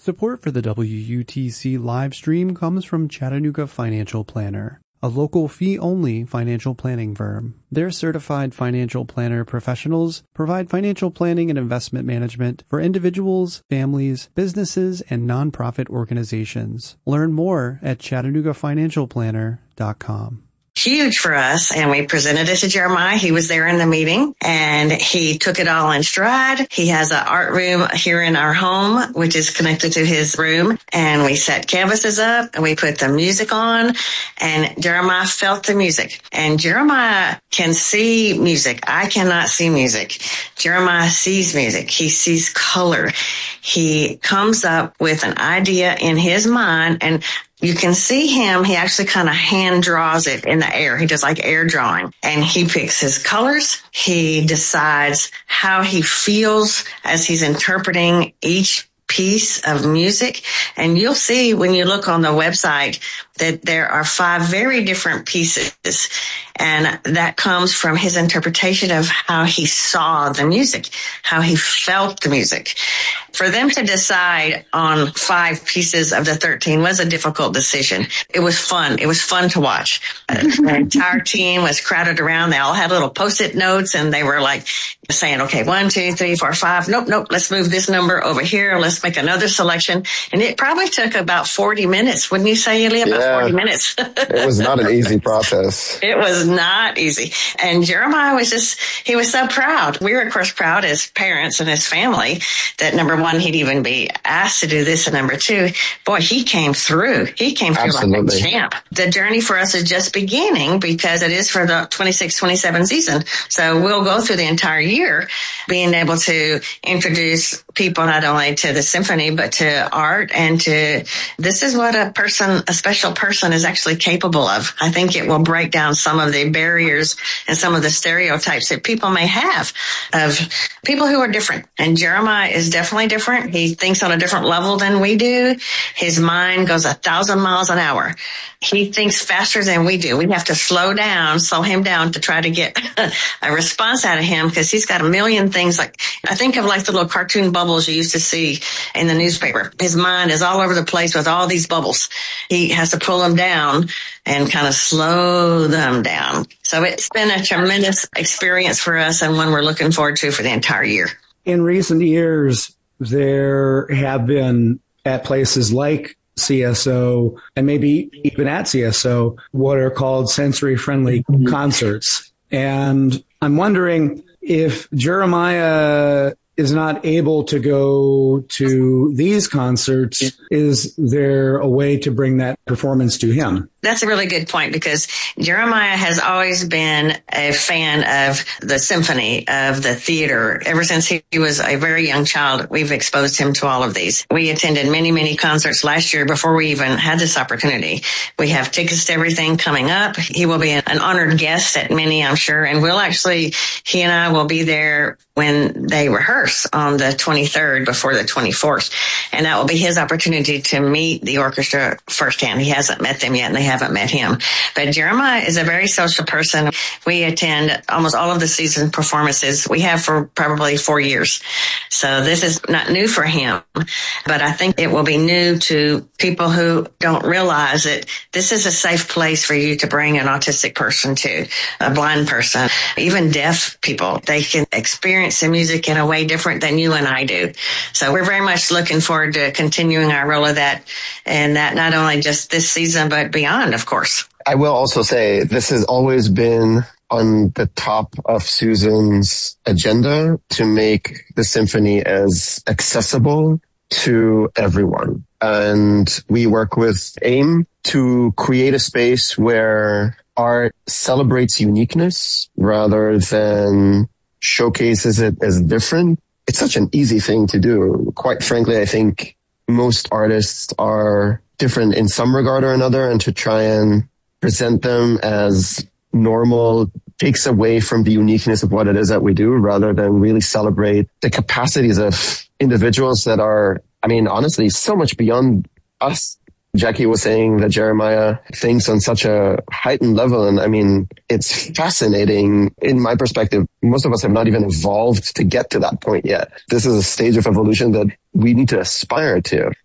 Support for the WUTC live stream comes from Chattanooga Financial Planner, a local fee-only financial planning firm. Their certified financial planner professionals provide financial planning and investment management for individuals, families, businesses, and nonprofit organizations. Learn more at ChattanoogaFinancialPlanner.com. Huge for us, and we presented it to Jeremiah. He was there in the meeting, and he took it all in stride. He has an art room here in our home, which is connected to his room, and we set canvases up, and we put the music on, and Jeremiah felt the music. And Jeremiah can see music. I cannot see music. Jeremiah sees music. He sees color. He comes up with an idea in his mind, and you can see him. He actually kind of hand draws it in the air. He does like air drawing, and he picks his colors. He decides how he feels as he's interpreting each piece of music. And you'll see when you look on the website that there are 5 very different pieces. And that comes from his interpretation of how he saw the music, how he felt the music. For them to decide on 5 pieces of the 13 was a difficult decision. It was fun. It was fun to watch. The entire team was crowded around. They all had little Post-it notes, and they were like saying, okay, 1, 2, 3, 4, 5. Nope. Let's move this number over here. Let's make another selection. And it probably took about 40 minutes. Wouldn't you say, Eli? About 40 minutes. It was not an easy process. It was not easy. And Jeremiah he was so proud. We were, of course, proud as parents and as family that, number one, he'd even be asked to do this, and number 2, boy, he came through. He came through Absolutely. Like a champ. The journey for us is just beginning because it is for the 26-27 season. So we'll go through the entire year being able to introduce people not only to the symphony, but to art and to this is what a special person is actually capable of. I think it will break down some of the barriers and some of the stereotypes that people may have of people who are different. And Jeremiah is definitely different. He thinks on a different level than we do. His mind goes 1,000 miles an hour. He thinks faster than we do. We have to slow him down to try to get a response out of him because he's got a million things. Like I think of like the little cartoon bubbles you used to see in the newspaper. His mind is all over the place with all these bubbles. He has to pull them down and kind of slow them down. So it's been a tremendous experience for us and one we're looking forward to for the entire year. In recent years, there have been at places like CSO and maybe even at CSO, what are called sensory-friendly concerts. And I'm wondering if Jeremiah is not able to go to these concerts, is there a way to bring that performance to him? That's a really good point because Jeremiah has always been a fan of the symphony, of the theater. Ever since he was a very young child, we've exposed him to all of these. We attended many, many concerts last year before we even had this opportunity. We have tickets to everything coming up. He will be an honored guest at many, I'm sure. And he and I will be there when they rehearse on the 23rd before the 24th. And that will be his opportunity to meet the orchestra firsthand. He hasn't met them yet and they haven't met him. But Jeremiah is a very social person. We attend almost all of the season performances. We have for probably 4 years. So this is not new for him, but I think it will be new to people who don't realize that this is a safe place for you to bring an autistic person to, a blind person, even deaf people. They can experience the music in a way different than you and I do. So we're very much looking forward to continuing our role of that, and that not only just this season, but beyond, of course. I will also say this has always been on the top of Susan's agenda to make the symphony as accessible to everyone. And we work with AIM to create a space where art celebrates uniqueness rather than showcases it as different. It's such an easy thing to do. Quite frankly, I think most artists are different in some regard or another, and to try and present them as normal takes away from the uniqueness of what it is that we do, rather than really celebrate the capacities of individuals that are, I mean, honestly, so much beyond us. Jackie was saying that Jeremiah thinks on such a heightened level. And I mean, it's fascinating. In my perspective, most of us have not even evolved to get to that point yet. This is a stage of evolution that we need to aspire to.